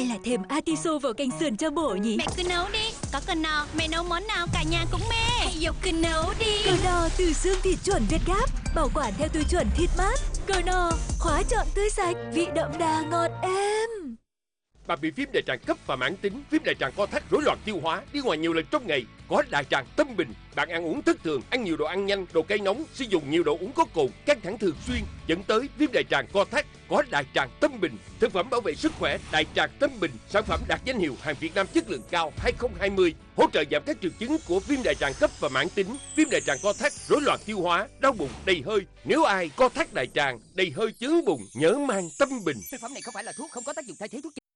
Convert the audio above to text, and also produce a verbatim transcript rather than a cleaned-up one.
Hay là thêm atiso vào canh sườn cho bổ nhỉ? Mẹ cứ nấu đi, có cần nò, mẹ nấu món nào cả nhà cũng mê. Hãy dục cứ nấu đi. Cờ no từ xương thịt chuẩn Việt Gáp, bảo quản theo tiêu chuẩn thịt mát. Cờ no, khóa trọn tươi sạch, vị đậm đà ngọt êm. Bạn bị viêm đại tràng cấp và mãn tính, viêm đại tràng co thắt, rối loạn tiêu hóa, đi ngoài nhiều lần trong ngày, có đại tràng Tâm Bình. Bạn ăn uống thất thường, ăn nhiều đồ ăn nhanh, đồ cay nóng, sử dụng nhiều đồ uống có cồn, căng thẳng thường xuyên dẫn tới viêm đại tràng co thắt. Có đại tràng Tâm Bình, thực phẩm bảo vệ sức khỏe đại tràng Tâm Bình, sản phẩm đạt danh hiệu hàng Việt Nam chất lượng cao hai không hai không, hỗ trợ giảm các triệu chứng của viêm đại tràng cấp và mãn tính, viêm đại tràng co thắt, rối loạn tiêu hóa, đau bụng, đầy hơi. Nếu ai co thắt đại tràng, đầy hơi chướng bụng, nhớ mang Tâm Bình. Thực phẩm này không phải là thuốc, không có tác dụng thay thế thuốc.